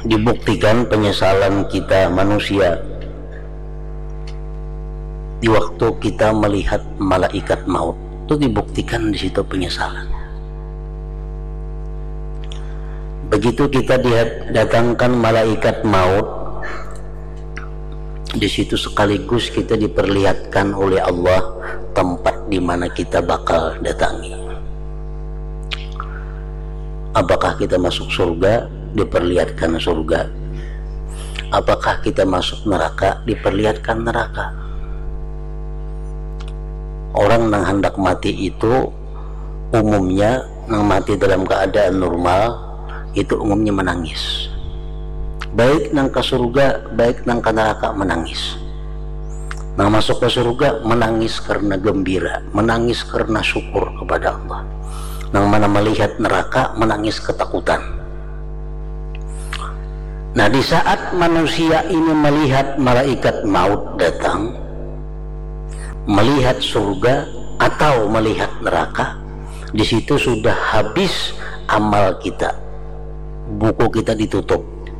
dibuktikan penyesalan kita manusia di waktu kita melihat malaikat maut. Itu dibuktikan di situ penyesalan. Begitu kita didatangkan malaikat maut, di situ sekaligus kita diperlihatkan oleh Allah tempat di mana kita bakal datangi. Apakah kita masuk surga? Diperlihatkan surga. Apakah kita masuk neraka? Diperlihatkan neraka. Orang yang hendak mati itu umumnya yang mati dalam keadaan normal itu umumnya menangis. Baik nang ke surga, baik nang ke neraka menangis. Nang masuk ke surga menangis karena gembira, menangis karena syukur kepada Allah. Nang mana melihat neraka menangis ketakutan. Nah, di saat manusia ini melihat malaikat maut datang, melihat surga atau melihat neraka, di situ sudah habis amal kita. Buku kita ditutup.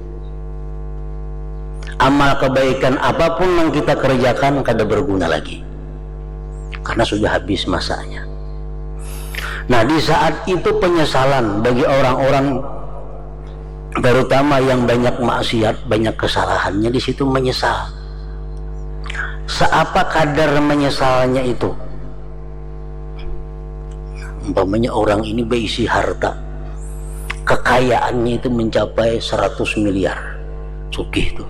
Amal kebaikan apapun yang kita kerjakan kada berguna lagi, karena sudah habis masanya. Nah, di saat itu penyesalan bagi orang-orang terutama yang banyak maksiat, banyak kesalahannya, di situ menyesal. Seapa kadar menyesalnya itu? Umpamanya orang ini berisi harta, kekayaannya itu mencapai 100 miliar, sugih itu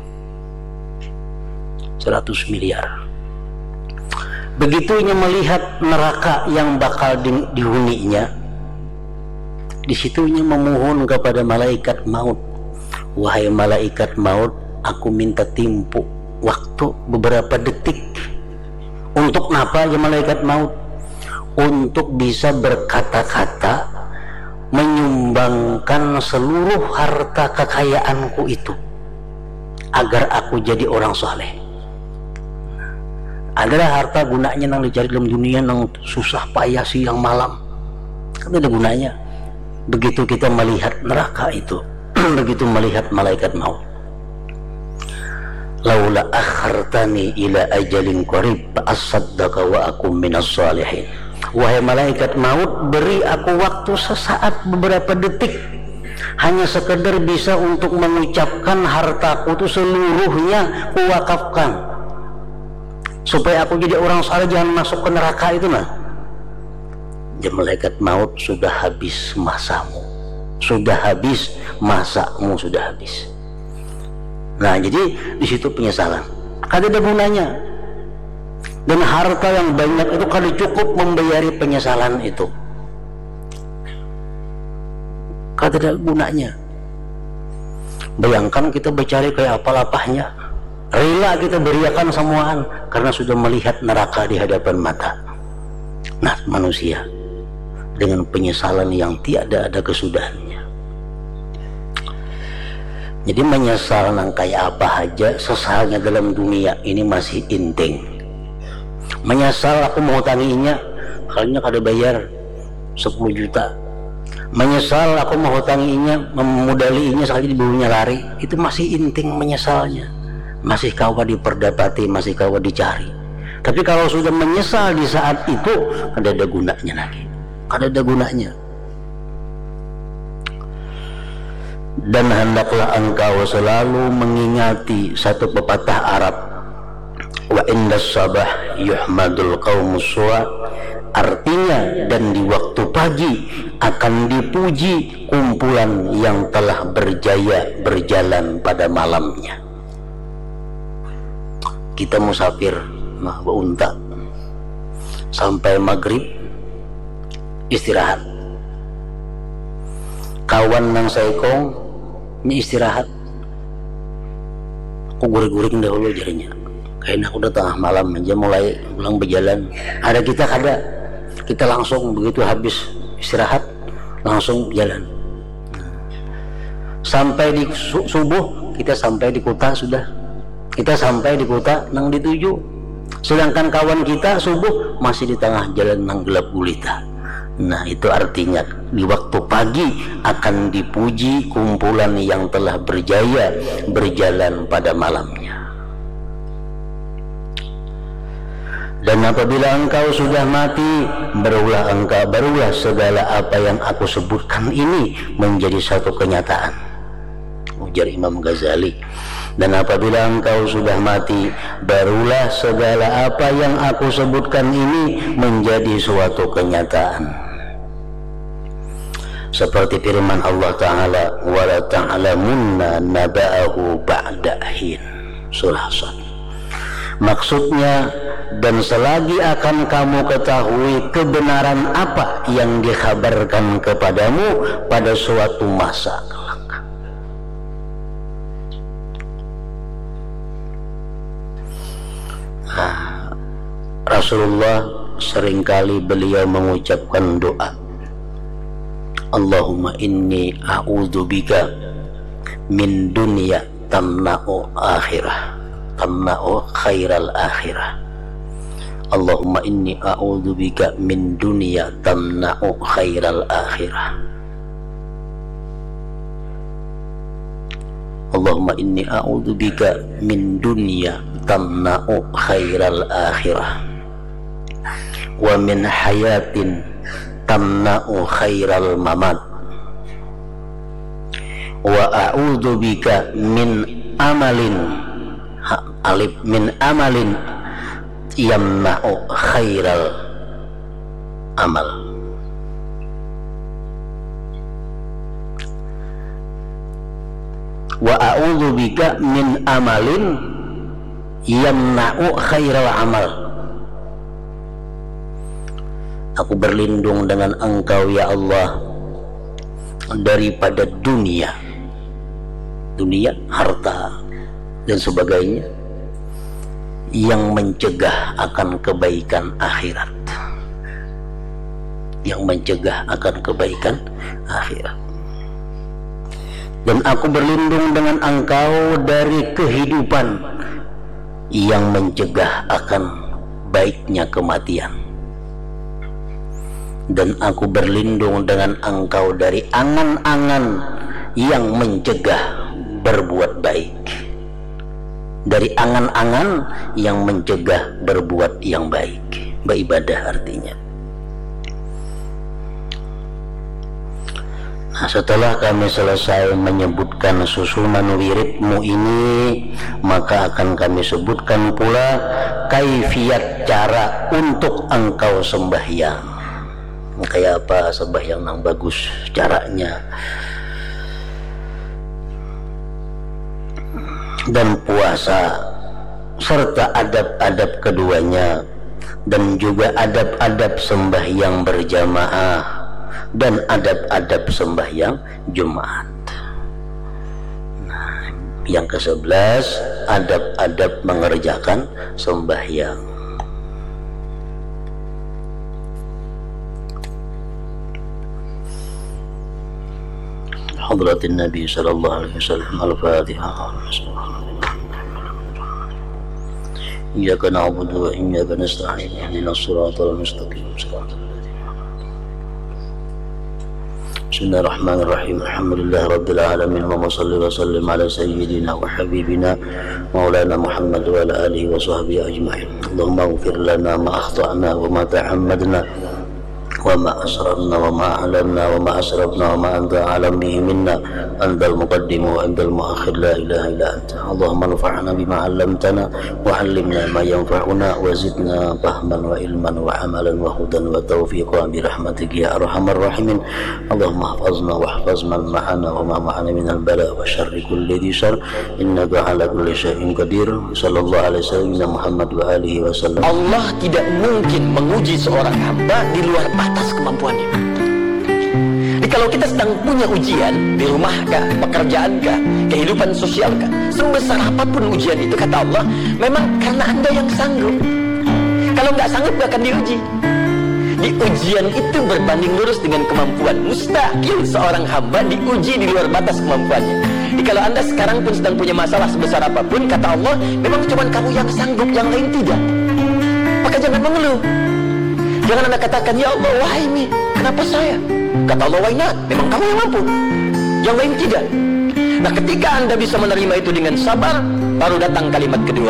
100 miliar. Begitunya melihat neraka yang bakal dihuninya, disitunya memohon kepada malaikat maut, wahai malaikat maut, aku minta timpu waktu beberapa detik. Untuk apa ya malaikat maut? Untuk bisa berkata-kata menyumbangkan seluruh harta kekayaanku itu agar aku jadi orang saleh. Adalah harta gunanya yang dicari dalam dunia yang susah payah siang malam, kan ada gunanya. Begitu kita melihat neraka itu, begitu melihat malaikat maut, laula akhartani ila ajalin qarib fa'asaddaqa wa akum minas salihin. Wahai malaikat maut, beri aku waktu sesaat, beberapa detik, hanya sekedar bisa untuk mengucapkan hartaku itu seluruhnya kuwakafkan supaya aku jadi orang saleh, jangan masuk ke neraka itu. Nah, ya malaikat maut, sudah habis masamu, sudah habis masamu, sudah habis. Nah, jadi di situ penyesalan kada ada gunanya, dan harta yang banyak itu kada cukup membayari penyesalan itu, kada ada gunanya. Bayangkan kita bercari kayak apa lapahnya, rela kita beriakan semuaan karena sudah melihat neraka di hadapan mata. Nah, manusia dengan penyesalan yang tiada ada kesudahannya. Jadi menyesal nang kayak apa aja, sesalnya dalam dunia ini masih inting. Menyesal aku mau tanginya, kalinya kada bayar 10 juta. Menyesal aku mau tanginya, memodalinya sekali diburunya lari, itu masih inting menyesalnya. Masih kawa diperdapati, masih kawa dicari. Tapi kalau sudah menyesal di saat itu, kada ada gunanya lagi, kada ada gunanya. Dan hendaklah engkau selalu mengingati satu pepatah Arab, wa indas sabah yuhmadul qaumus suwa, artinya dan di waktu pagi akan dipuji kumpulan yang telah berjaya berjalan pada malamnya. Kita musafir unta sampai maghrib istirahat, kawan nang saikong ini istirahat, aku guring-guring dahulu jarinya, kayaknya aku udah tengah malam aja mulai pulang berjalan. Ada kita kada, kita langsung begitu habis istirahat langsung jalan sampai di subuh. Kita sampai di kota, sudah kita sampai di kota nang dituju, sedangkan kawan kita subuh masih di tengah jalan nang gelap gulita. Nah, itu artinya di waktu pagi akan dipuji kumpulan yang telah berjaya berjalan pada malamnya. Dan apabila engkau sudah mati, barulah segala apa yang aku sebutkan ini menjadi satu kenyataan, ujar Imam Ghazali. Dan apabila engkau sudah mati, barulah segala apa yang aku sebutkan ini menjadi suatu kenyataan. Seperti firman Allah Ta'ala, wala ta'lamunna naba'ahu ba'da hin, surah Sad. Maksudnya, dan selagi akan kamu ketahui kebenaran apa yang dikhabarkan kepadamu pada suatu masa kelak. Rasulullah seringkali beliau mengucapkan doa, Allahumma inni a'udzubika min dunya tamna'u khairal akhirah. Allahumma inni a'udzubika min dunya tamna'u khairal akhirah. Allahumma inni a'udzubika min dunya tamna'u khairal akhirah wa min hayatin tamna'u khairal mamat wa a'udzubika min amalin yamna'u khairal amal. Wa a'udzubika min amalin yamna'u khairal amal. Aku berlindung dengan Engkau ya Allah daripada dunia, harta dan sebagainya yang mencegah akan kebaikan akhirat, Dan aku berlindung dengan Engkau dari kehidupan yang mencegah akan baiknya kematian. Dan aku berlindung dengan Engkau dari angan-angan yang mencegah berbuat baik, dari angan-angan yang mencegah berbuat yang baik, beribadah artinya. Nah, setelah kami selesai menyebutkan susunan wiridmu ini, maka akan kami sebutkan pula kaifiat cara untuk engkau sembahyang. Kayak apa sembahyang yang bagus caranya, dan puasa serta adab-adab keduanya, dan juga adab-adab sembahyang berjamaah dan adab-adab sembahyang Jumat. Nah, yang ke-11 adab-adab mengerjakan sembahyang. Hadratin Nabi sallallahu alaihi wasallam. Al-Fatihah. Iyyaka na'budu wa iyyaka nasta'in. Ihdinas siratal mustaqim. Bismillahirrahmanirrahim. Alhamdulillahi rabbil alamin. Wa shalli wa sallim ala sayyidina wa habibina maulana Muhammad wa ala alihi wa sahbihi ajma'in. Allahumma ighfir lana ma akhta'na wa ma ta'ammadna وما أسررنا وما أعلنا وما أسرفنا وما أنت أعلم به منا أنت المقدم وأنت المؤخر لا إله إلا أنت. اللهم انفعنا بما علمتنا وعلمنا ما ينفعنا وزدنا فهما وعلما وعملا وهدى وتوفيقا برحمتك يا أرحم الراحمين. اللهم احفظنا واحفظ من معنا وما معنا من البلاء وشر كل ذي شر إنك على كل شيء قدير. صلى الله عليه وسلم Muhammad wa alihi wasallam. Allah tidak mungkin menguji seorang hamba di luar batas kemampuannya. Jadi kalau kita sedang punya ujian di rumah kah, pekerjaan kah, kehidupan sosial kah, sebesar apapun ujian itu, kata Allah, memang karena Anda yang sanggup. Kalau nggak sanggup nggak akan diuji. Di ujian itu berbanding lurus dengan kemampuan. Mustahil seorang hamba diuji di luar batas kemampuannya. Jadi kalau Anda sekarang pun sedang punya masalah sebesar apapun, kata Allah, memang cuma kamu yang sanggup, yang lain tidak. Maka jangan mengeluh. Jangan Anda katakan, ya Allah, wahai ini, kenapa saya? Kata Allah, why not? Memang kamu yang mampu, yang lain tidak. Nah, ketika Anda bisa menerima itu dengan sabar, baru datang kalimat kedua,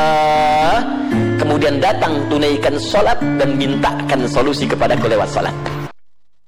wassalah. Kemudian datang tunaikan salat dan mintakan solusi kepadaku lewat salat.